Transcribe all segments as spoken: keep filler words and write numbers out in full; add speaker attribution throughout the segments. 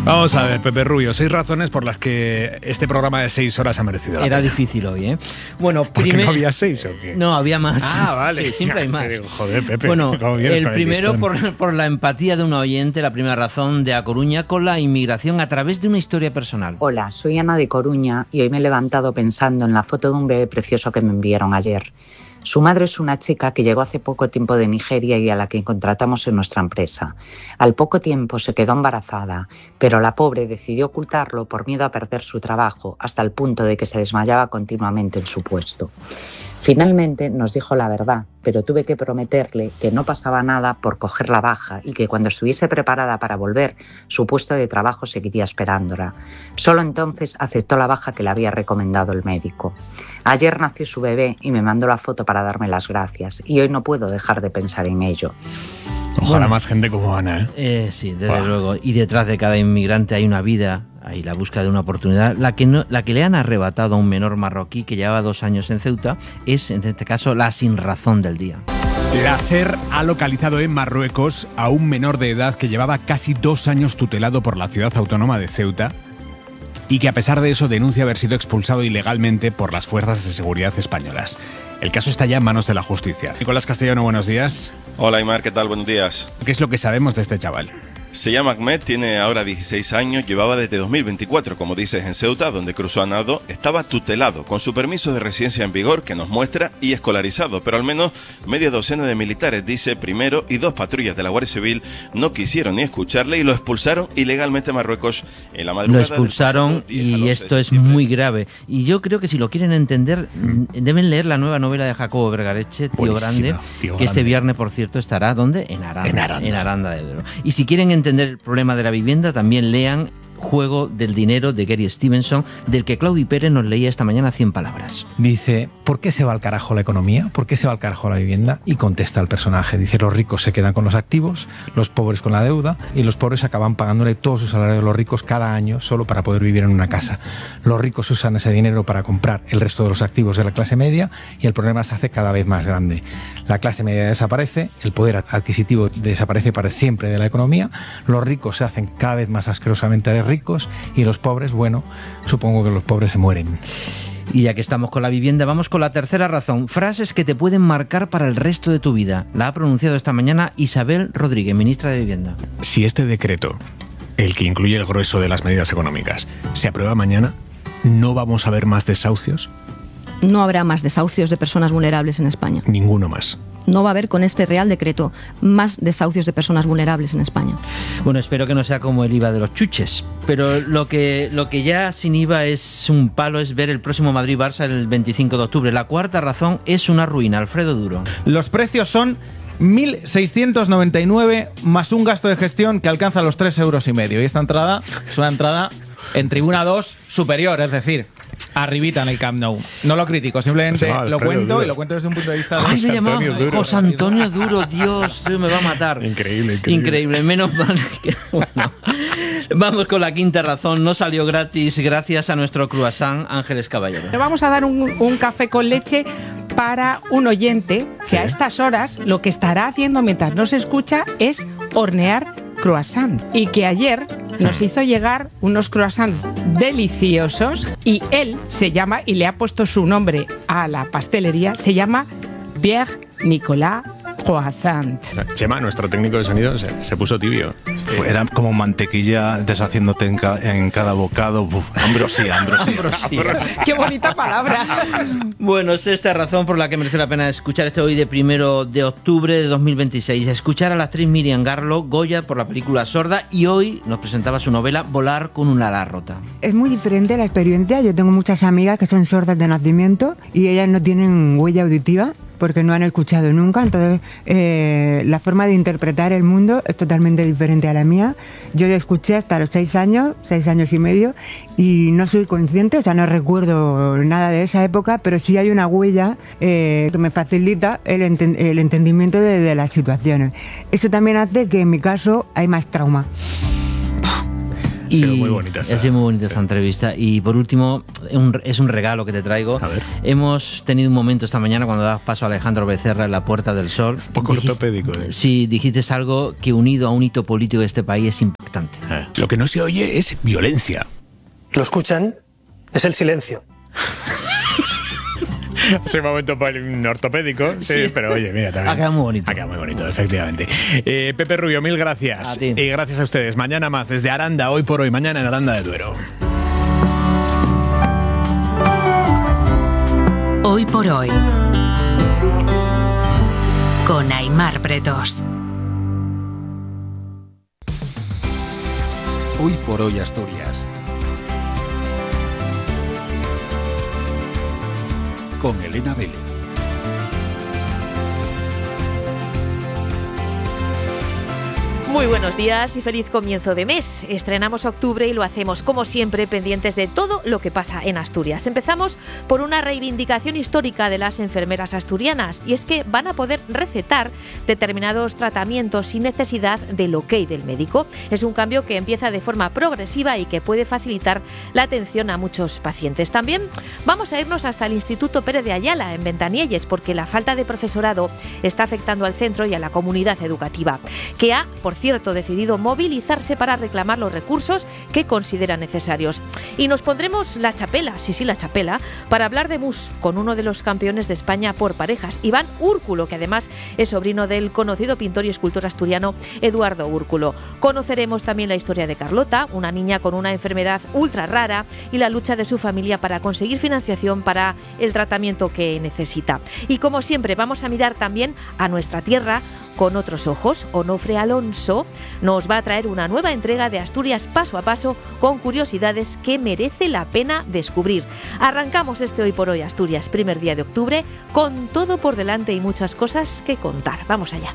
Speaker 1: Vamos a ver, Pepe Rubio, seis razones por las que este programa de seis horas ha merecido la
Speaker 2: Era
Speaker 1: pena.
Speaker 2: difícil hoy, ¿eh? Bueno,
Speaker 1: ¿Por
Speaker 2: primer...
Speaker 1: qué no había seis o qué?
Speaker 2: No, había más.
Speaker 1: Ah, vale.
Speaker 2: Sí, siempre hay más.
Speaker 1: Joder, Pepe.
Speaker 2: Bueno, el
Speaker 1: el
Speaker 2: primero por, por la empatía de un oyente, la primera razón de A Coruña con la inmigración a través de una historia personal.
Speaker 3: Hola, soy Ana de Coruña y hoy me he levantado pensando en la foto de un bebé precioso que me enviaron ayer. Su madre es una chica que llegó hace poco tiempo de Nigeria y a la que contratamos en nuestra empresa. Al poco tiempo se quedó embarazada, pero la pobre decidió ocultarlo por miedo a perder su trabajo, hasta el punto de que se desmayaba continuamente en su puesto. Finalmente nos dijo la verdad, pero tuve que prometerle que no pasaba nada por coger la baja y que cuando estuviese preparada para volver, su puesto de trabajo seguiría esperándola. Solo entonces aceptó la baja que le había recomendado el médico. Ayer nació su bebé y me mandó la foto para darme las gracias, y hoy no puedo dejar de pensar en ello.
Speaker 1: Ojalá bueno, más gente como Ana, ¿eh?
Speaker 2: eh sí, desde
Speaker 1: wow.
Speaker 2: luego. Y detrás de cada inmigrante hay una vida, hay la búsqueda de una oportunidad. La que, no, la que le han arrebatado a un menor marroquí que llevaba dos años en Ceuta es, en este caso, la sinrazón del día.
Speaker 1: La SER ha localizado en Marruecos a un menor de edad que llevaba casi dos años tutelado por la ciudad autónoma de Ceuta y que a pesar de eso denuncia haber sido expulsado ilegalmente por las fuerzas de seguridad españolas. El caso está ya en manos de la justicia. Nicolás Castellano, buenos días.
Speaker 4: Hola Aymar, ¿qué tal? Buenos días.
Speaker 1: ¿Qué es lo que sabemos de este chaval?
Speaker 4: Se llama Ahmed, tiene ahora dieciséis años, llevaba desde dos mil veinticuatro, como dices, en Ceuta, donde cruzó a nado, estaba tutelado, con su permiso de residencia en vigor, que nos muestra, y escolarizado, pero al menos media docena de militares, dice, primero, y dos patrullas de la Guardia Civil no quisieron ni escucharle y lo expulsaron ilegalmente a Marruecos en la madrugada.
Speaker 2: Lo expulsaron y esto es muy grave. Y yo creo que si lo quieren entender, deben leer la nueva novela de Jacobo Vergareche, Tío
Speaker 1: Buenísima,
Speaker 2: Grande,
Speaker 1: Tío
Speaker 2: que
Speaker 1: Grande.
Speaker 2: Este viernes, por cierto, estará, ¿dónde? En Aranda.
Speaker 1: En Aranda.
Speaker 2: En Aranda de Duero. Y si quieren entender el problema de la vivienda, también lean Juego del dinero de Gary Stevenson, del que Claudi Pérez nos leía esta mañana cien palabras.
Speaker 5: Dice, ¿por qué se va al carajo la economía? ¿Por qué se va al carajo la vivienda? Y contesta el personaje, dice, los ricos se quedan con los activos, los pobres con la deuda, y los pobres acaban pagándole todo su salario a los ricos cada año solo para poder vivir en una casa. Los ricos usan ese dinero para comprar el resto de los activos de la clase media y el problema se hace cada vez más grande. La clase media desaparece, el poder adquisitivo desaparece para siempre de la economía, los ricos se hacen cada vez más asquerosamente ricos y los pobres, bueno, supongo que los pobres se mueren.
Speaker 2: Y ya que estamos con la vivienda, vamos con la tercera razón. Frases que te pueden marcar para el resto de tu vida. La ha pronunciado esta mañana Isabel Rodríguez, ministra de Vivienda.
Speaker 1: Si este decreto, el que incluye el grueso de las medidas económicas, se aprueba mañana, ¿no vamos a ver más desahucios?
Speaker 6: No habrá más desahucios de personas vulnerables en España.
Speaker 1: Ninguno más.
Speaker 6: No va a haber con este Real Decreto más desahucios de personas vulnerables en España.
Speaker 2: Bueno, espero que no sea como el I V A de los chuches, pero lo que, lo que ya sin I V A es un palo es ver el próximo Madrid-Barça el veinticinco de octubre. La cuarta razón es una ruina. Alfredo Duro.
Speaker 7: Los precios son mil seiscientos noventa y nueve más un gasto de gestión que alcanza los tres euros y medio. Y esta entrada es una entrada en tribuna dos superior, es decir, arribita en el Camp Nou. No lo critico, simplemente lo cuento Duro. Y lo cuento desde un punto de vista de...
Speaker 2: ¡Ay, se llamaba José Antonio Duro! Dios, me va a matar.
Speaker 1: Increíble, increíble.
Speaker 2: Increíble, menos mal que... Bueno. Vamos con la quinta razón. No salió gratis gracias a nuestro croissant Ángeles Caballero.
Speaker 8: Le vamos a dar un, un café con leche para un oyente que ¿sí? A estas horas lo que estará haciendo mientras nos escucha es hornear croissant. Y que ayer nos hizo llegar unos croissants deliciosos y él se llama, y le ha puesto su nombre a la pastelería, se llama Pierre Nicolas Croissant.
Speaker 1: Chema, nuestro técnico de sonido, se, se puso tibio.
Speaker 9: Fue, era como mantequilla deshaciéndote en, ca en cada bocado. Uf, ambrosía, ambrosía.
Speaker 8: ambrosía. ¡Qué bonita palabra!
Speaker 2: Bueno, es esta razón por la que merece la pena escuchar este hoy de primero de octubre de dos mil veintiséis. Escuchar a la actriz Miriam Garlo, Goya por la película Sorda, y hoy nos presentaba su novela Volar con una ala rota.
Speaker 10: Es muy diferente la experiencia. Yo tengo muchas amigas que son sordas de nacimiento y ellas no tienen huella auditiva porque no han escuchado nunca, entonces eh, la forma de interpretar el mundo es totalmente diferente a la mía. Yo escuché hasta los seis años, seis años y medio, y no soy consciente, o sea, no recuerdo nada de esa época, pero sí hay una huella eh, que me facilita el, enten el entendimiento de, de las situaciones. Eso también hace que en mi caso hay más trauma.
Speaker 1: Ha sido muy bonita esa.
Speaker 2: Ha sido muy bonita esta entrevista. Y por último, un, es un regalo que te traigo.
Speaker 1: A ver.
Speaker 2: Hemos tenido un momento esta mañana cuando dabas paso a Alejandro Becerra en la Puerta del Sol.
Speaker 1: Un poco
Speaker 2: Dijiste,
Speaker 1: ortopédico. ¿eh?
Speaker 2: Sí, dijiste algo que unido a un hito político de este país es impactante.
Speaker 1: Eh. Lo que no se oye es violencia.
Speaker 11: ¿Lo escuchan? Es el silencio.
Speaker 1: Ese momento ortopédico, sí, sí, pero oye, mira, también.
Speaker 2: Ha quedado muy bonito.
Speaker 1: Ha quedado muy bonito, efectivamente. Eh, Pepe Rubio, mil gracias.
Speaker 2: A ti.
Speaker 1: Y gracias a ustedes. Mañana más desde Aranda, hoy por hoy, mañana en Aranda de Duero.
Speaker 12: Hoy por hoy. Con Aimar Pretos.
Speaker 13: Hoy por hoy Asturias. Con Elena Vélez.
Speaker 14: Muy buenos días y feliz comienzo de mes. Estrenamos octubre y lo hacemos como siempre pendientes de todo lo que pasa en Asturias. Empezamos por una reivindicación histórica de las enfermeras asturianas y es que van a poder recetar determinados tratamientos sin necesidad del ok del médico. Es un cambio que empieza de forma progresiva y que puede facilitar la atención a muchos pacientes. También vamos a irnos hasta el Instituto Pérez de Ayala en Ventanielles porque la falta de profesorado está afectando al centro y a la comunidad educativa, que ha, por cierto, decidido movilizarse para reclamar los recursos que considera necesarios. Y nos pondremos la chapela, sí, sí, la chapela, para hablar de mus con uno de los campeones de España por parejas, Iván Úrculo, que además es sobrino del conocido pintor y escultor asturiano Eduardo Úrculo. Conoceremos también la historia de Carlota, una niña con una enfermedad ultra rara, y la lucha de su familia para conseguir financiación para el tratamiento que necesita. Y como siempre, vamos a mirar también a nuestra tierra con otros ojos. Onofre Alonso nos va a traer una nueva entrega de Asturias paso a paso con curiosidades que merece la pena descubrir. Arrancamos este Hoy por Hoy Asturias, primer día de octubre, con todo por delante y muchas cosas que contar. Vamos allá.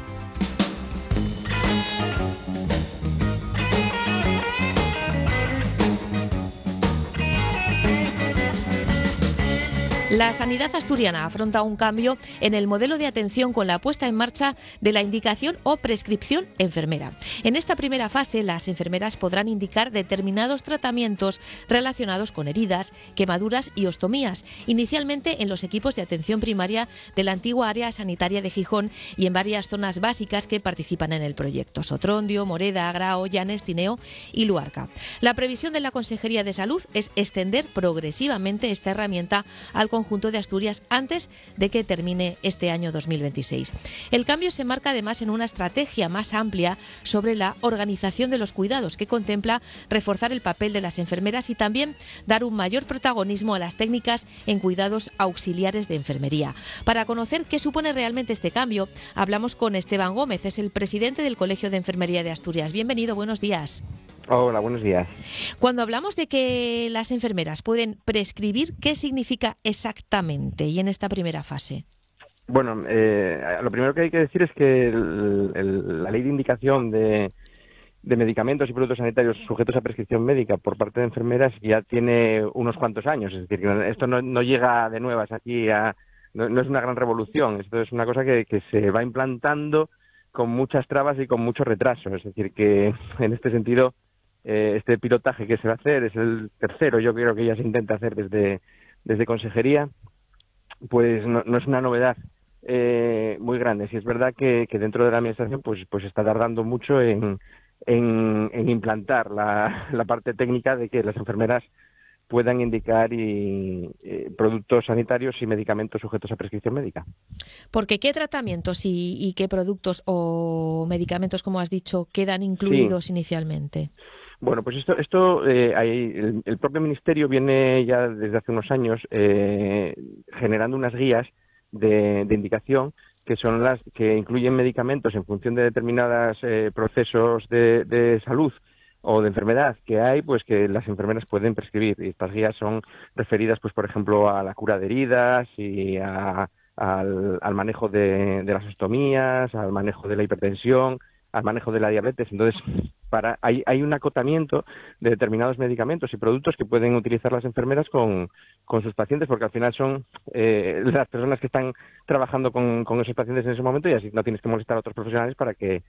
Speaker 14: La sanidad asturiana afronta un cambio en el modelo de atención con la puesta en marcha de la indicación o prescripción enfermera. En esta primera fase, las enfermeras podrán indicar determinados tratamientos relacionados con heridas, quemaduras y ostomías, inicialmente en los equipos de atención primaria de la antigua área sanitaria de Gijón y en varias zonas básicas que participan en el proyecto: Sotrondio, Moreda, Agrao, Llanes, Tineo y Luarca. La previsión de la Consejería de Salud es extender progresivamente esta herramienta al conjunto de Asturias antes de que termine este año dos mil veintiséis. El cambio se marca además en una estrategia más amplia sobre la organización de los cuidados, que contempla reforzar el papel de las enfermeras y también dar un mayor protagonismo a las técnicas en cuidados auxiliares de enfermería. Para conocer qué supone realmente este cambio, hablamos con Esteban Gómez, es el presidente del Colegio de Enfermería de Asturias. Bienvenido, buenos días.
Speaker 15: Hola, buenos días.
Speaker 14: Cuando hablamos de que las enfermeras pueden prescribir, ¿qué significa exactamente y en esta primera fase?
Speaker 15: Bueno, eh, lo primero que hay que decir es que el, el, la ley de indicación de, de medicamentos y productos sanitarios sujetos a prescripción médica por parte de enfermeras ya tiene unos cuantos años. Es decir, que esto no, no llega de nuevas aquí, a, no, no es una gran revolución. Esto es una cosa que, que se va implantando con muchas trabas y con mucho retraso. Es decir, que en este sentido, este pilotaje que se va a hacer es el tercero, yo creo que ya se intenta hacer desde, desde Consejería, pues no, no es una novedad eh, muy grande. Sí es verdad que, que dentro de la Administración pues, pues está tardando mucho en, en, en implantar la, la parte técnica de que las enfermeras puedan indicar y, eh, productos sanitarios y medicamentos sujetos a prescripción médica.
Speaker 14: Porque ¿qué tratamientos y, y qué productos o medicamentos, como has dicho, quedan incluidos sí. inicialmente?
Speaker 15: Bueno, pues esto, esto eh, hay, el, el propio Ministerio viene ya desde hace unos años eh, generando unas guías de, de indicación que son las que incluyen medicamentos en función de determinados eh, procesos de, de salud o de enfermedad que hay, pues que las enfermeras pueden prescribir. Y estas guías son referidas, pues por ejemplo, a la cura de heridas y a, al, al manejo de, de las ostomías, al manejo de la hipertensión, al manejo de la diabetes. Entonces, para hay, hay un acotamiento de determinados medicamentos y productos que pueden utilizar las enfermeras con, con sus pacientes, porque al final son eh, las personas que están trabajando con, con esos pacientes en ese momento y así no tienes que molestar a otros profesionales para que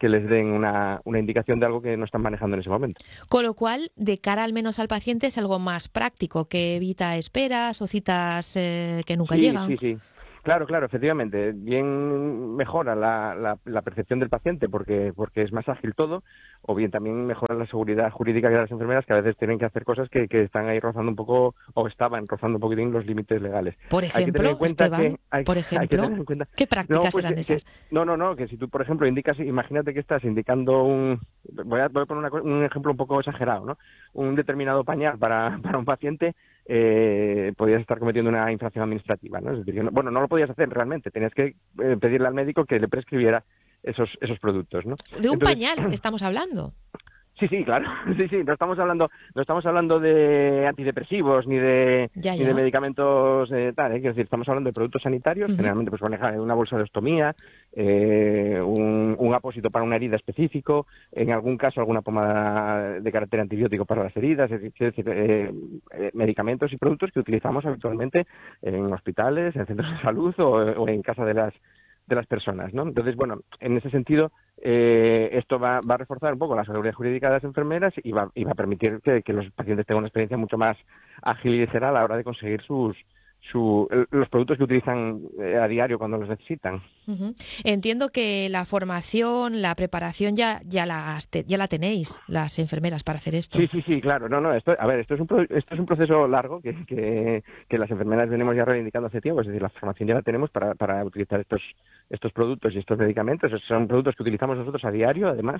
Speaker 15: que les den una, una indicación de algo que no están manejando en ese momento.
Speaker 14: Con lo cual, de cara al menos al paciente, es algo más práctico, que evita esperas o citas eh, que nunca
Speaker 15: sí,
Speaker 14: llegan.
Speaker 15: Sí, sí, Claro, claro, efectivamente. Bien mejora la, la, la percepción del paciente porque, porque es más ágil todo, o bien también mejora la seguridad jurídica de las enfermeras, que a veces tienen que hacer cosas que, que están ahí rozando un poco, o estaban rozando un poquitín los límites legales.
Speaker 14: Por ejemplo, Esteban,
Speaker 15: hay,
Speaker 14: por ejemplo,
Speaker 15: hay cuenta,
Speaker 14: ¿qué prácticas
Speaker 15: no, pues
Speaker 14: eran
Speaker 15: que,
Speaker 14: esas?
Speaker 15: Que, no, no, no, que si tú, por ejemplo, indicas, imagínate que estás indicando un, voy a, voy a poner una, un ejemplo un poco exagerado, ¿no? Un determinado pañal para, para un paciente, eh, podías estar cometiendo una infracción administrativa, ¿no? Es decir, bueno, no lo podías hacer realmente, tenías que eh, pedirle al médico que le prescribiera esos esos productos, ¿no?
Speaker 14: De un
Speaker 15: Entonces,
Speaker 14: pañal estamos hablando.
Speaker 15: Sí, sí, claro. Sí, sí, no estamos hablando no estamos hablando de antidepresivos ni de
Speaker 14: ya,
Speaker 15: ni
Speaker 14: ya.
Speaker 15: de medicamentos eh, tal, ¿eh? Quiero decir, estamos hablando de productos sanitarios, uh-huh. generalmente pues maneja una bolsa de ostomía, eh, un, un apósito para una herida específico, en algún caso alguna pomada de carácter antibiótico para las heridas, es decir, eh, eh, medicamentos y productos que utilizamos habitualmente en hospitales, en centros de salud o, o en casa de las de las personas, ¿no? Entonces, bueno, en ese sentido, eh, esto va, va a reforzar un poco la seguridad jurídica de las enfermeras y va, y va a permitir que, que los pacientes tengan una experiencia mucho más ágil y ligera a la hora de conseguir sus su, los productos que utilizan eh, a diario cuando los necesitan.
Speaker 14: Uh-huh. Entiendo que la formación, la preparación ya ya la ya la tenéis las enfermeras para hacer esto.
Speaker 15: Sí, sí, sí, claro. No, no. Esto, a ver, esto es un pro, esto es un proceso largo que, que que las enfermeras venimos ya reivindicando hace tiempo. Es decir, la formación ya la tenemos para para utilizar estos estos productos y estos medicamentos. Son productos que utilizamos nosotros a diario, además.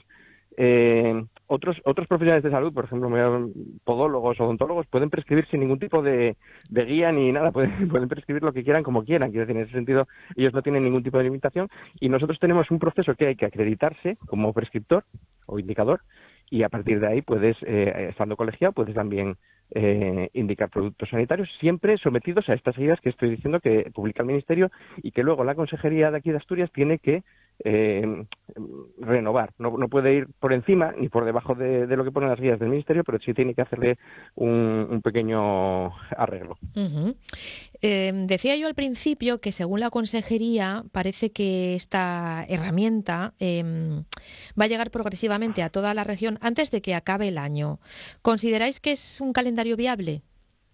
Speaker 15: Eh, otros otros profesionales de salud, por ejemplo, podólogos, odontólogos, pueden prescribir sin ningún tipo de, de guía ni nada, pueden, pueden prescribir lo que quieran como quieran. Quiero decir, en ese sentido, ellos no tienen ningún tipo de limitación y nosotros tenemos un proceso que hay que acreditarse como prescriptor o indicador y a partir de ahí puedes, eh, estando colegiado, puedes también eh, indicar productos sanitarios, siempre sometidos a estas guías que estoy diciendo que publica el Ministerio y que luego la Consejería de aquí de Asturias tiene que eh, renovar. No, no puede ir por encima ni por debajo de, de lo que ponen las guías del Ministerio, pero sí tiene que hacerle un, un pequeño arreglo.
Speaker 14: Uh-huh. Eh, decía yo al principio que según la Consejería parece que esta herramienta eh, va a llegar progresivamente a toda la región antes de que acabe el año. ¿Consideráis que es un calendario viable?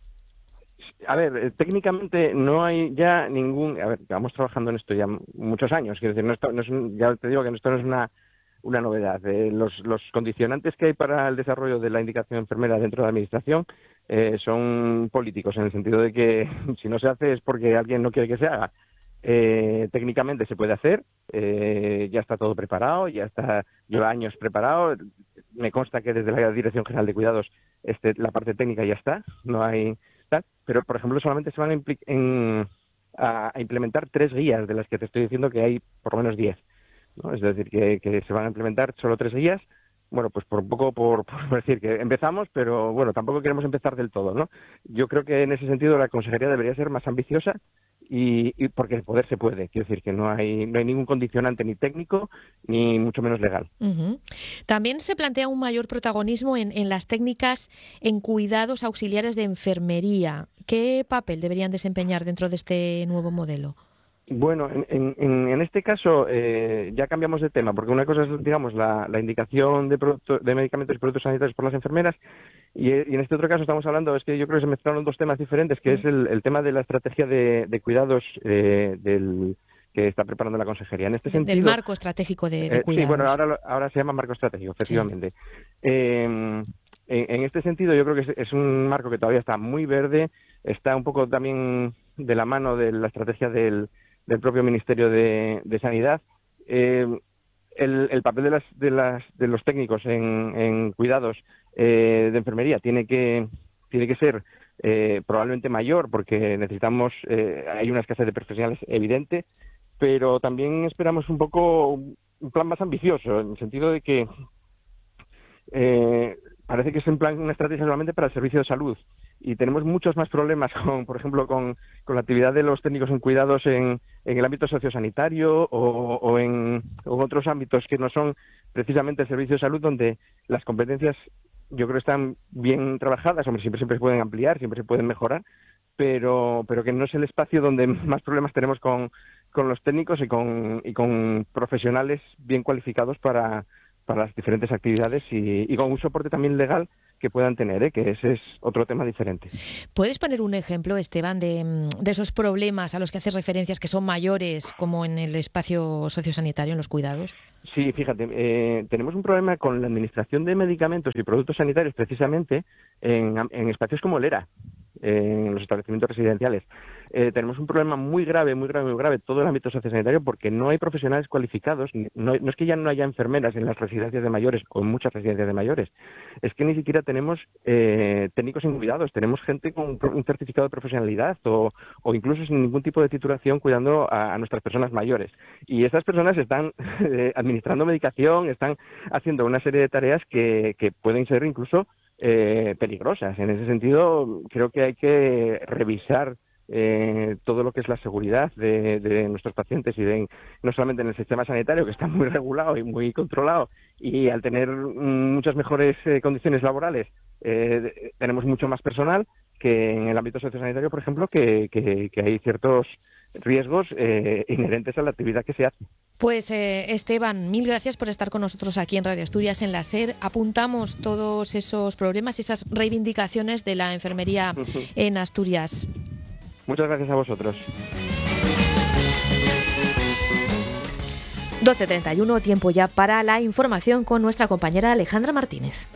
Speaker 15: A ver, eh, técnicamente no hay ya ningún... A ver, vamos trabajando en esto ya muchos años. Quiero decir, no, esto, no es un, ya te digo que esto no es una, una novedad. Eh, los, los condicionantes que hay para el desarrollo de la indicación enfermera dentro de la Administración eh, son políticos, en el sentido de que si no se hace es porque alguien no quiere que se haga. Eh, técnicamente se puede hacer, eh, ya está todo preparado, ya está, lleva años preparado. Me consta que desde la Dirección General de Cuidados este, la parte técnica ya está, no hay... Pero, por ejemplo, solamente se van a, impl- en, a, a implementar tres guías, de las que te estoy diciendo que hay por lo menos diez, ¿no? Es decir, que, que se van a implementar solo tres guías. Bueno, pues por un poco, por, por decir que empezamos, pero bueno, tampoco queremos empezar del todo, ¿no? Yo creo que en ese sentido la Consejería debería ser más ambiciosa y, y porque el poder se puede. Quiero decir que no hay no hay ningún condicionante ni técnico ni mucho menos legal.
Speaker 14: Uh-huh. También se plantea un mayor protagonismo en, en las técnicas en cuidados auxiliares de enfermería. ¿Qué papel deberían desempeñar dentro de este nuevo modelo?
Speaker 15: Bueno, en, en, en este caso eh, ya cambiamos de tema, porque una cosa es, digamos, la, la indicación de, producto, de medicamentos y productos sanitarios por las enfermeras, y, y en este otro caso estamos hablando, es que yo creo que se mezclaron dos temas diferentes, que es el, el tema de la estrategia de, de cuidados eh, del que está preparando la Consejería. En este sentido,
Speaker 14: del marco estratégico de, de
Speaker 15: eh,
Speaker 14: cuidados.
Speaker 15: Sí, bueno, ahora, ahora se llama marco estratégico, efectivamente. Sí. Eh, en, en este sentido, yo creo que es, es un marco que todavía está muy verde, está un poco también de la mano de la estrategia del del propio Ministerio de, de Sanidad. Eh, el, el papel de, las, de, las, de los técnicos en, en cuidados eh, de enfermería tiene que, tiene que ser eh, probablemente mayor, porque necesitamos, eh, hay una escasez de profesionales evidente, pero también esperamos un poco un plan más ambicioso, en el sentido de que eh, parece que es en plan una estrategia solamente para el servicio de salud. Y tenemos muchos más problemas, con, por ejemplo, con, con la actividad de los técnicos en cuidados en, en el ámbito sociosanitario o, o, en, o en otros ámbitos que no son precisamente el servicio de salud, donde las competencias yo creo están bien trabajadas. Hombre, siempre, siempre se pueden ampliar, siempre se pueden mejorar, pero, pero que no es el espacio donde más problemas tenemos con, con los técnicos y con, y con profesionales bien cualificados para, para las diferentes actividades y, y con un soporte también legal que puedan tener, ¿eh? Que ese es otro tema diferente.
Speaker 14: ¿Puedes poner un ejemplo, Esteban, de, de esos problemas a los que haces referencias que son mayores, como en el espacio sociosanitario, en los cuidados?
Speaker 15: Sí, fíjate, eh, tenemos un problema con la administración de medicamentos y productos sanitarios precisamente en, en espacios como el ERA, en los establecimientos residenciales. Eh, tenemos un problema muy grave, muy grave, muy grave, todo el ámbito sociosanitario, porque no hay profesionales cualificados, no, no es que ya no haya enfermeras en las residencias de mayores o en muchas residencias de mayores, es que ni siquiera tenemos eh, técnicos en cuidados, tenemos gente con un certificado de profesionalidad o, o incluso sin ningún tipo de titulación cuidando a, a nuestras personas mayores. Y estas personas están eh, administrando medicación, están haciendo una serie de tareas que, que pueden ser incluso eh, peligrosas. En ese sentido, creo que hay que revisar Eh, todo lo que es la seguridad de, de nuestros pacientes y de, no solamente en el sistema sanitario, que está muy regulado y muy controlado, y al tener muchas mejores eh, condiciones laborales eh, tenemos mucho más personal que en el ámbito sociosanitario, por ejemplo, que, que, que hay ciertos riesgos eh, inherentes a la actividad que se hace.
Speaker 14: Pues eh, Esteban, mil gracias por estar con nosotros aquí en Radio Asturias, en la SER. Apuntamos todos esos problemas, esas reivindicaciones de la enfermería en Asturias.
Speaker 15: Muchas gracias a vosotros.
Speaker 14: doce treinta y uno, tiempo ya para la información con nuestra compañera Alejandra Martínez.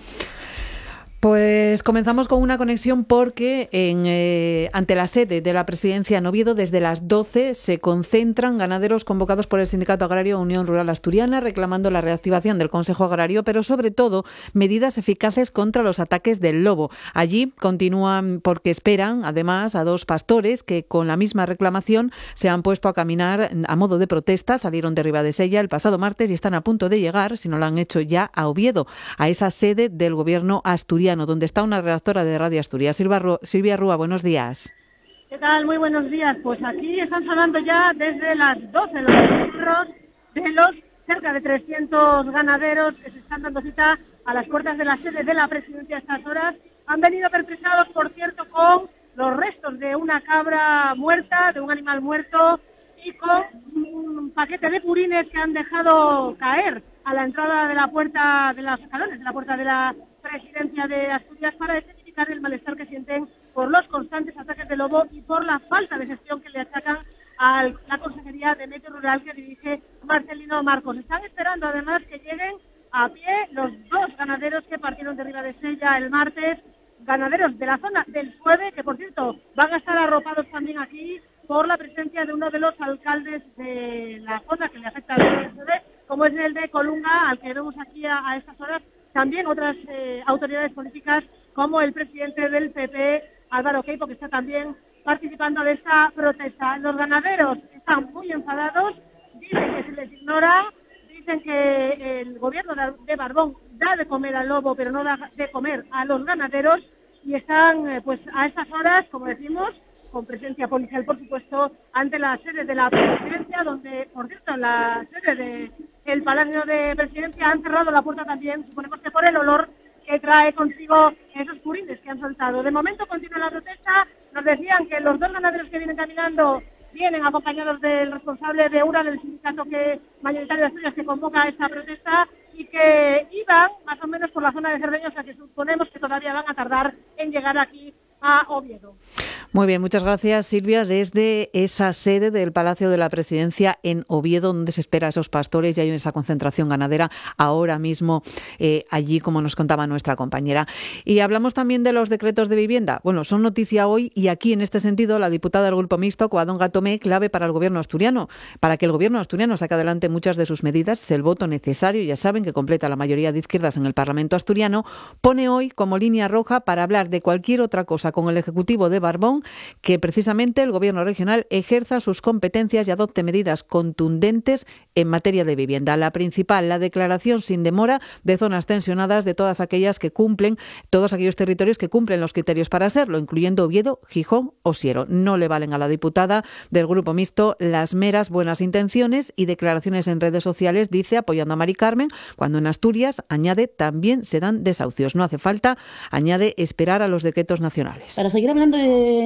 Speaker 16: Pues comenzamos con una conexión porque en, eh, ante la sede de la Presidencia en Oviedo desde las doce se concentran ganaderos convocados por el Sindicato Agrario Unión Rural Asturiana reclamando la reactivación del Consejo Agrario, pero sobre todo medidas eficaces contra los ataques del lobo. Allí continúan porque esperan además a dos pastores que con la misma reclamación se han puesto a caminar a modo de protesta, salieron de Ribadesella el pasado martes y están a punto de llegar, si no lo han hecho ya, a Oviedo, a esa sede del Gobierno asturiano, donde está una redactora de Radio Asturias. Silvia Rúa, Silvia Rúa, buenos días.
Speaker 17: ¿Qué tal? Muy buenos días. Pues aquí están sonando ya desde las doce los perros de los cerca de trescientos ganaderos que se están dando cita a las puertas de la sede de la Presidencia a estas horas. Han venido pertrechados, por cierto, con los restos de una cabra muerta, de un animal muerto, y con un paquete de purines que han dejado caer a la entrada de la puerta de los escalones, de la puerta de la Presidencia de Asturias, para identificar el malestar que sienten por los constantes ataques de lobo y por la falta de gestión que le achacan a la Consejería de Medio Rural que dirige Marcelino Marcos. Están esperando además que lleguen a pie los dos ganaderos que partieron de Ribadesella el martes, ganaderos de la zona del Sueve, que por cierto van a estar arropados también aquí por la presencia de uno de los alcaldes de la zona que le afecta al Sueve, como es el de Colunga, al que vemos aquí a, a estas horas. También otras eh, autoridades políticas, como el presidente del P P, Álvaro Queipo, que está también participando de esta protesta. Los ganaderos están muy enfadados, dicen que se les ignora, dicen que el gobierno de Barbón da de comer al lobo, pero no da de comer a los ganaderos, y están eh, pues a estas horas, como decimos, con presencia policial, por supuesto, ante la sede de la Presidencia, donde, por cierto, la sede de el Palacio de Presidencia han cerrado la puerta también, suponemos que por el olor que trae consigo esos purines que han soltado. De momento continúa la protesta. Nos decían que los dos ganaderos que vienen caminando vienen acompañados del responsable de URA, del sindicato que mayoritario de Asturias, que convoca esta protesta, y que iban más o menos por la zona de Cerdeña, o sea que suponemos que todavía van a tardar en llegar aquí a Oviedo.
Speaker 16: Muy bien, muchas gracias, Silvia. Desde esa sede del Palacio de la Presidencia en Oviedo, donde se espera a esos pastores, y hay esa concentración ganadera ahora mismo eh, allí, como nos contaba nuestra compañera. Y hablamos también de los decretos de vivienda. Bueno, son noticia hoy, y aquí, en este sentido, la diputada del Grupo Mixto, Covadonga Tomé, clave para el Gobierno asturiano. Para que el Gobierno asturiano saque adelante muchas de sus medidas, es el voto necesario, ya saben, que completa la mayoría de izquierdas en el Parlamento asturiano. Pone hoy como línea roja para hablar de cualquier otra cosa con el Ejecutivo de Barbón, que precisamente el Gobierno regional ejerza sus competencias y adopte medidas contundentes en materia de vivienda. La principal, la declaración sin demora de zonas tensionadas de todas aquellas que cumplen, todos aquellos territorios que cumplen los criterios para serlo, incluyendo Oviedo, Gijón o Siero. No le valen a la diputada del Grupo Mixto las meras buenas intenciones y declaraciones en redes sociales, dice, apoyando a Mari Carmen, cuando en Asturias, añade, también se dan desahucios. No hace falta, añade, esperar a los decretos nacionales.
Speaker 18: Para seguir hablando de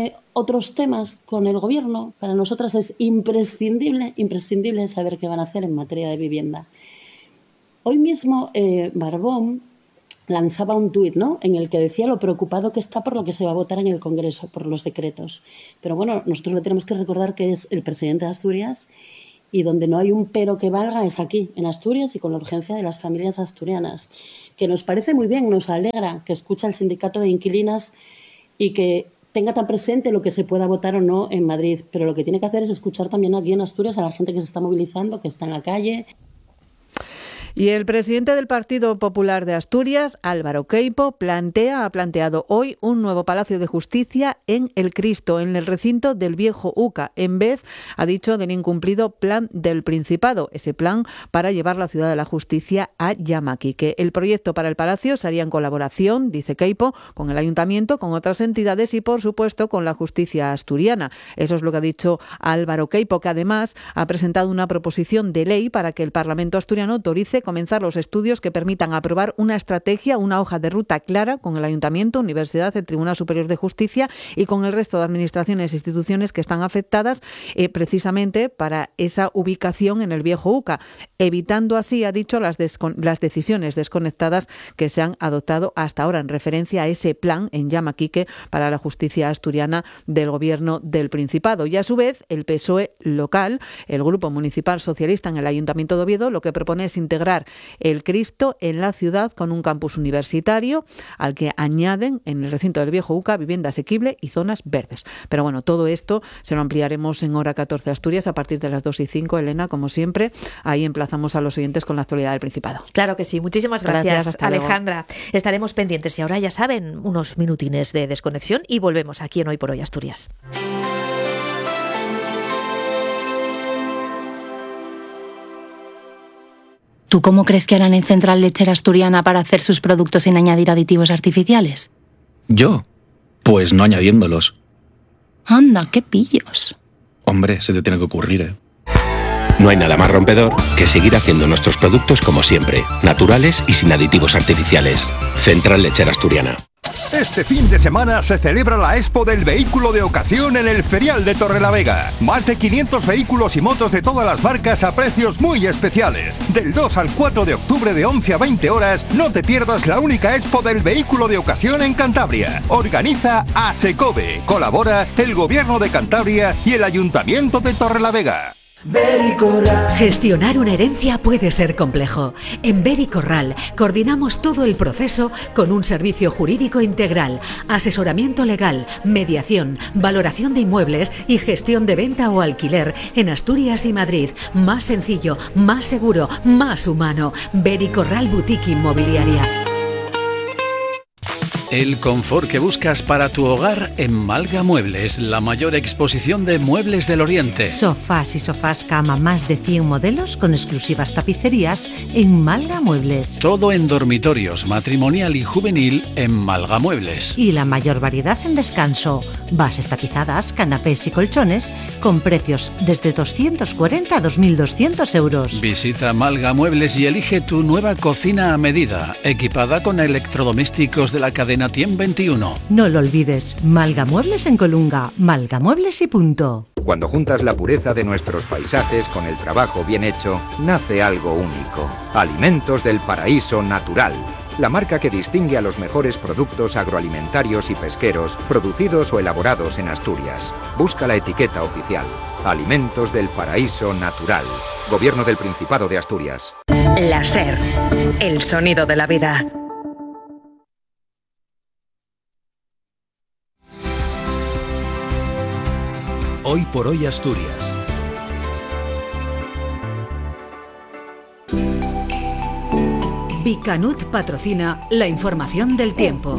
Speaker 18: eh, otros temas con el Gobierno, para nosotras es imprescindible, imprescindible saber qué van a hacer en materia de vivienda. Hoy mismo eh, Barbón lanzaba un tuit, ¿no?, en el que decía lo preocupado que está por lo que se va a votar en el Congreso, por los decretos. Pero bueno, nosotros le tenemos que recordar que es el presidente de Asturias y donde no hay un pero que valga es aquí, en Asturias, y con la urgencia de las familias asturianas. Que nos parece muy bien, nos alegra que escucha el sindicato de inquilinas y que tenga tan presente lo que se pueda votar o no en Madrid. Pero lo que tiene que hacer es escuchar también aquí en Asturias a la gente que se está movilizando, que está en la calle.
Speaker 16: Y el presidente del Partido Popular de Asturias, Álvaro Queipo, plantea, ha planteado hoy un nuevo Palacio de Justicia en El Cristo, en el recinto del viejo U C A, en vez, ha dicho, del incumplido plan del Principado, ese plan para llevar la Ciudad de la Justicia a Yamaquique. El proyecto para el Palacio se haría en colaboración, dice Queipo, con el Ayuntamiento, con otras entidades y, por supuesto, con la justicia asturiana. Eso es lo que ha dicho Álvaro Queipo, que además ha presentado una proposición de ley para que el Parlamento asturiano autorice comenzar los estudios que permitan aprobar una estrategia, una hoja de ruta clara con el Ayuntamiento, Universidad, el Tribunal Superior de Justicia y con el resto de administraciones e instituciones que están afectadas eh, precisamente para esa ubicación en el viejo U C A, evitando así, ha dicho, las, las decisiones desconectadas que se han adoptado hasta ahora en referencia a ese plan en Yamaquique para la justicia asturiana del Gobierno del Principado. Y a su vez, el P S O E local, el Grupo Municipal Socialista en el Ayuntamiento de Oviedo, lo que propone es integrar el Cristo en la ciudad con un campus universitario al que añaden en el recinto del viejo U C A vivienda asequible y zonas verdes. Pero bueno, todo esto se lo ampliaremos en Hora catorce Asturias a partir de las dos y cinco. Elena, como siempre, ahí emplazamos a los oyentes con la actualidad del Principado.
Speaker 14: Claro que sí. Muchísimas gracias,
Speaker 16: gracias
Speaker 14: Alejandra. Estaremos pendientes y ahora ya saben, unos minutines de desconexión y volvemos aquí en Hoy por Hoy Asturias.
Speaker 19: ¿Tú cómo crees que harán en Central Lechera Asturiana para hacer sus productos sin añadir aditivos artificiales?
Speaker 20: ¿Yo? Pues no añadiéndolos.
Speaker 19: Anda, qué pillos.
Speaker 20: Hombre, se te tiene que ocurrir, ¿eh?
Speaker 21: No hay nada más rompedor que seguir haciendo nuestros productos como siempre, naturales y sin aditivos artificiales. Central Lechera Asturiana.
Speaker 22: Este fin de semana se celebra la Expo del Vehículo de Ocasión en el Ferial de Torrelavega. Más de quinientos vehículos y motos de todas las marcas a precios muy especiales. Del dos al cuatro de octubre de once a veinte horas, no te pierdas la única Expo del Vehículo de Ocasión en Cantabria. Organiza ASECOVE. Colabora el Gobierno de Cantabria y el Ayuntamiento de Torrelavega.
Speaker 12: Gestionar una herencia puede ser complejo. En Bericorral coordinamos todo el proceso con un servicio jurídico integral, asesoramiento legal, mediación, valoración de inmuebles y gestión de venta o alquiler en Asturias y Madrid. Más sencillo, más seguro, más humano. Bericorral Boutique Inmobiliaria.
Speaker 23: El confort que buscas para tu hogar en Malga Muebles, la mayor exposición de muebles del Oriente.
Speaker 24: Sofás y sofás cama, más de cien modelos con exclusivas tapicerías en Malga Muebles.
Speaker 23: Todo en dormitorios, matrimonial y juvenil en Malga Muebles.
Speaker 24: Y la mayor variedad en descanso, bases tapizadas, canapés y colchones con precios desde doscientos cuarenta a dos mil doscientos euros.
Speaker 23: Visita Malga Muebles y elige tu nueva cocina a medida, equipada con electrodomésticos de la cadena Tiem veintiuno.
Speaker 24: No lo olvides, Malga Muebles en Colunga, Malga Muebles y punto.
Speaker 25: Cuando juntas la pureza de nuestros paisajes con el trabajo bien hecho, nace algo único. Alimentos del Paraíso Natural, la marca que distingue a los mejores productos agroalimentarios y pesqueros producidos o elaborados en Asturias. Busca la etiqueta oficial. Alimentos del Paraíso Natural. Gobierno del Principado de Asturias.
Speaker 12: La SER, el sonido de la vida.
Speaker 13: Hoy por Hoy Asturias.
Speaker 12: Bicanut patrocina la información del tiempo.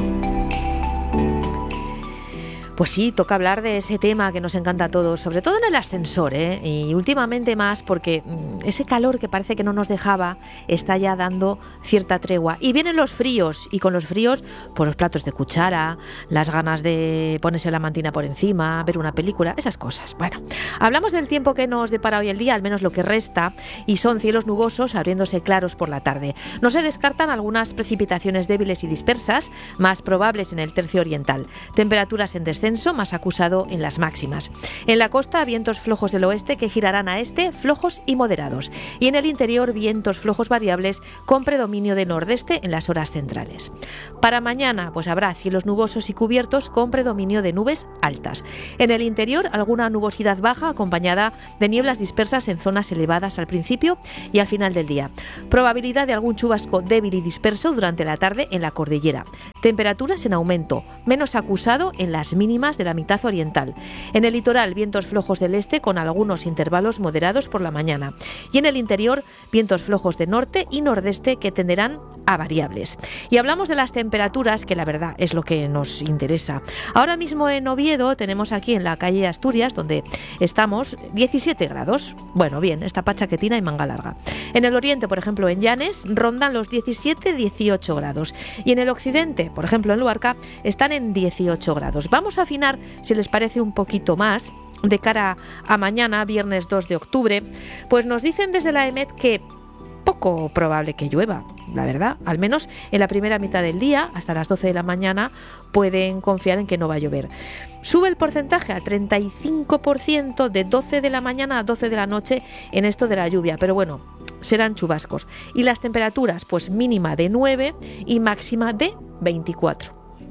Speaker 14: Pues sí, toca hablar de ese tema que nos encanta a todos, sobre todo en el ascensor, ¿eh? Y últimamente más porque ese calor que parece que no nos dejaba está ya dando cierta tregua. Y vienen los fríos, y con los fríos, pues los platos de cuchara, las ganas de ponerse la mantina por encima, ver una película, esas cosas. Bueno, hablamos del tiempo que nos depara hoy el día, al menos lo que resta, y son cielos nubosos abriéndose claros por la tarde. No se descartan algunas precipitaciones débiles y dispersas, más probables en el tercio oriental. Temperaturas en descenso, descenso más acusado en las máximas. En la costa, vientos flojos del oeste que girarán a este, flojos y moderados. Y en el interior, vientos flojos variables con predominio de nordeste en las horas centrales. Para mañana, pues habrá cielos nubosos y cubiertos con predominio de nubes altas. En el interior, alguna nubosidad baja acompañada de nieblas dispersas en zonas elevadas al principio y al final del día. Probabilidad de algún chubasco débil y disperso durante la tarde en la cordillera. Temperaturas en aumento, menos acusado en las mínimas de la mitad oriental. En el litoral, vientos flojos del este con algunos intervalos moderados por la mañana. Y en el interior, vientos flojos de norte y nordeste que tenderán a variables. Y hablamos de las temperaturas, que la verdad es lo que nos interesa. Ahora mismo en Oviedo tenemos aquí en la calle Asturias, donde estamos, diecisiete grados. Bueno, bien, esta pachaquetina y manga larga. En el oriente, por ejemplo, en Llanes, rondan los diecisiete a dieciocho grados. Y en el occidente, por ejemplo, en Luarca, están en dieciocho grados. Vamos a afinar, si les parece, un poquito más de cara a mañana, viernes dos de octubre. Pues nos dicen desde la EMET que poco probable que llueva, la verdad, al menos en la primera mitad del día, hasta las doce de la mañana, pueden confiar en que no va a llover. Sube el porcentaje al treinta y cinco por ciento de doce de la mañana a doce de la noche en esto de la lluvia, pero bueno, serán chubascos. Y las temperaturas, pues mínima de nueve y máxima de veinticuatro.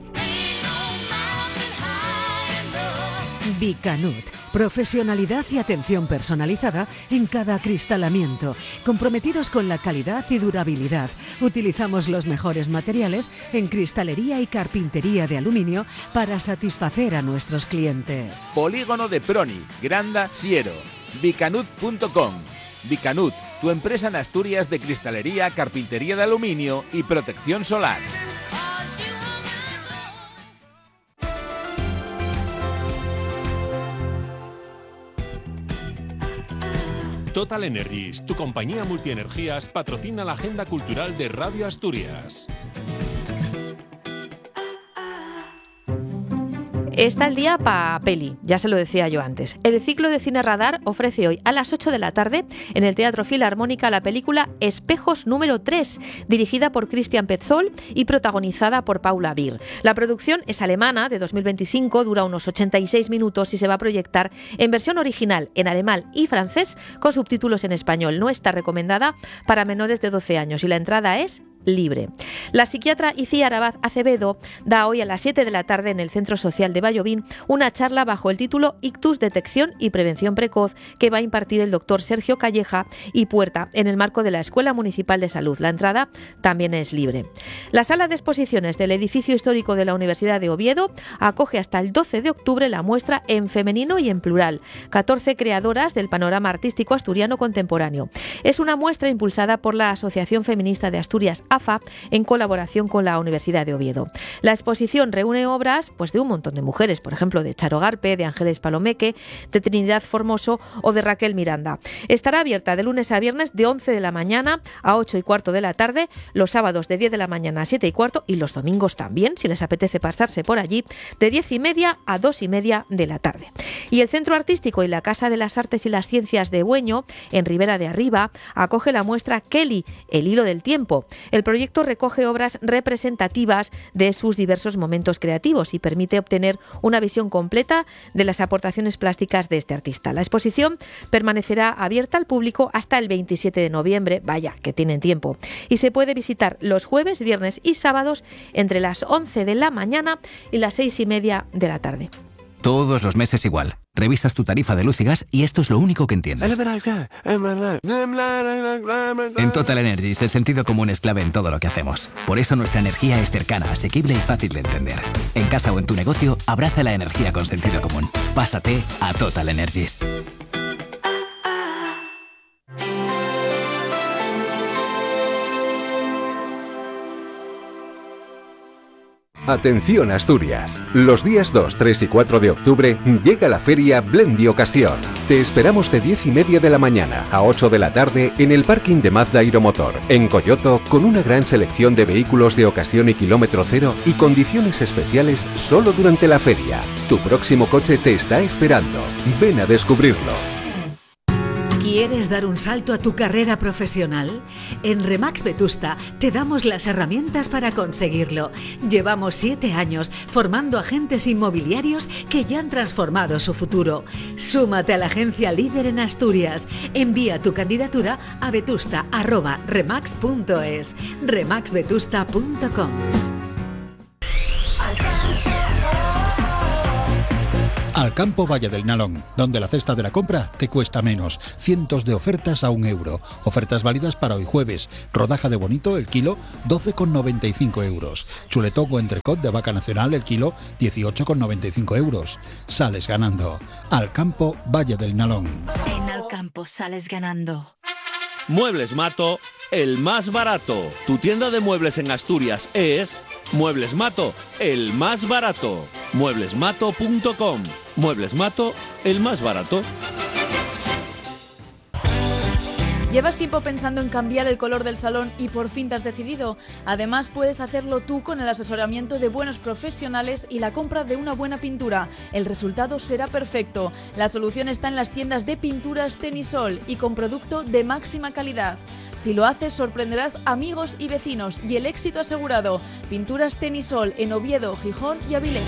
Speaker 24: Bicanut. Profesionalidad y atención personalizada en cada acristalamiento. Comprometidos con la calidad y durabilidad. Utilizamos los mejores materiales en cristalería y carpintería de aluminio para satisfacer a nuestros clientes.
Speaker 3: Polígono de Proni, Granda, Siero. Bicanut punto com. Bicanut, tu empresa en Asturias de cristalería, carpintería de aluminio y protección solar.
Speaker 4: Total Energies, tu compañía multienergías, patrocina la agenda cultural de Radio Asturias.
Speaker 14: Está el día pa' peli, ya se lo decía yo antes. El ciclo de Cine Radar ofrece hoy a las ocho de la tarde en el Teatro Filarmónica la película Espejos número tres, dirigida por Christian Petzold y protagonizada por Paula Beer. La producción es alemana, de dos mil veinticinco, dura unos ochenta y seis minutos y se va a proyectar en versión original en alemán y francés con subtítulos en español. No está recomendada para menores de doce años y la entrada es libre. La psiquiatra Icía Arabaz Acevedo da hoy a las siete de la tarde en el Centro Social de Vallovín una charla bajo el título Ictus, Detección y Prevención Precoz que va a impartir el doctor Sergio Calleja y Puerta en el marco de la Escuela Municipal de Salud. La entrada también es libre. La sala de exposiciones del edificio histórico de la Universidad de Oviedo acoge hasta el doce de octubre la muestra en femenino y en plural, catorce creadoras del panorama artístico asturiano contemporáneo. Es una muestra impulsada por la Asociación Feminista de Asturias, A F A, en colaboración con la Universidad de Oviedo. La exposición reúne obras pues, de un montón de mujeres, por ejemplo, de Charo Garpe, de Ángeles Palomeque, de Trinidad Formoso o de Raquel Miranda. Estará abierta de lunes a viernes de once de la mañana a ocho y cuarto de la tarde, los sábados de diez de la mañana a siete y cuarto y los domingos también, si les apetece pasarse por allí, de diez y media a dos y media de la tarde. Y el Centro Artístico y la Casa de las Artes y las Ciencias de Bueño, en Ribera de Arriba, acoge la muestra Kelly, el hilo del tiempo. El proyecto recoge obras representativas de sus diversos momentos creativos y permite obtener una visión completa de las aportaciones plásticas de este artista. La exposición permanecerá abierta al público hasta el veintisiete de noviembre, vaya, que tienen tiempo, y se puede visitar los jueves, viernes y sábados entre las once de la mañana y las seis y media de la tarde.
Speaker 5: Todos los meses igual. Revisas tu tarifa de luz y gas y esto es lo único que entiendes. En Total Energies el sentido común es clave en todo lo que hacemos. Por eso nuestra energía es cercana, asequible y fácil de entender. En casa o en tu negocio, abraza la energía con sentido común. Pásate a Total Energies.
Speaker 25: Atención Asturias, los días dos, tres y cuatro de octubre llega la feria Blendi Ocasión. Te esperamos de diez y media de la mañana a ocho de la tarde en el parking de Mazda Aeromotor, en Coyoto, con una gran selección de vehículos de ocasión y kilómetro cero y condiciones especiales solo durante la feria. Tu próximo coche te está esperando. Ven a descubrirlo.
Speaker 12: ¿Quieres dar un salto a tu carrera profesional? En Remax Vetusta te damos las herramientas para conseguirlo. Llevamos siete años formando agentes inmobiliarios que ya han transformado su futuro. Súmate a la agencia líder en Asturias. Envía tu candidatura a vetusta arroba remax punto es. remax vetusta punto com.
Speaker 6: Alcampo Valle del Nalón, donde la cesta de la compra te cuesta menos. Cientos de ofertas a un euro. Ofertas válidas para hoy jueves. Rodaja de bonito, el kilo, doce con noventa y cinco euros. Chuletón o entrecot de vaca nacional, el kilo, dieciocho con noventa y cinco euros. Sales ganando. Alcampo Valle del Nalón.
Speaker 7: En Alcampo sales ganando.
Speaker 8: Muebles Mato, el más barato. Tu tienda de muebles en Asturias es Muebles Mato, el más barato. muebles mato punto com. Muebles Mato, el más barato.
Speaker 9: ¿Llevas tiempo pensando en cambiar el color del salón y por fin te has decidido? Además, puedes hacerlo tú con el asesoramiento de buenos profesionales y la compra de una buena pintura. El resultado será perfecto. La solución está en las tiendas de pinturas Tenisol y con producto de máxima calidad. Si lo haces, sorprenderás amigos y vecinos y el éxito asegurado. Pinturas Tenisol en Oviedo, Gijón y Avilés.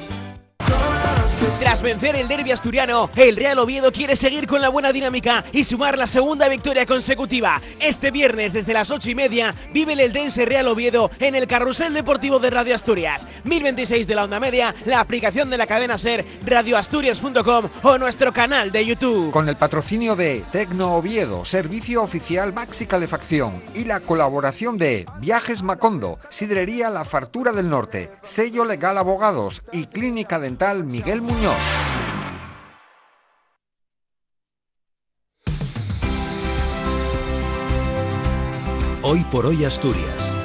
Speaker 10: Tras vencer el derbi asturiano, el Real Oviedo quiere seguir con la buena dinámica y sumar la segunda victoria consecutiva. Este viernes desde las ocho y media vive el Eldense Real Oviedo en el Carrusel Deportivo de Radio Asturias. mil veintiséis de la onda media, la aplicación de la cadena SER, radio asturias punto com o nuestro canal de YouTube.
Speaker 26: Con el patrocinio de Tecno Oviedo, servicio oficial Maxi Calefacción, y la colaboración de Viajes Macondo, Sidrería La Fartura del Norte, Sello Legal Abogados y Clínica Dental Miguel Muñoz.
Speaker 13: Hoy por hoy Asturias.